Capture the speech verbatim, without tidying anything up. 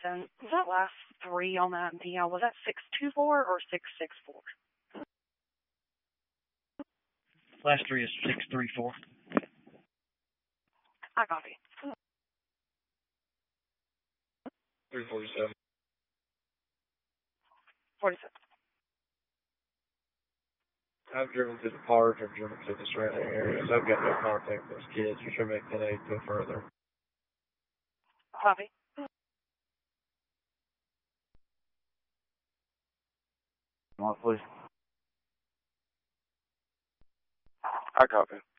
then was that last three on that D L, was that six two four or six six four? Last three is six three four. I copy. three forty-seven. forty-seven. I've driven to the park, I've driven to the surrounding areas. I've got no contact with those kids. You should make ten eight go further. Copy. What, please? I copy.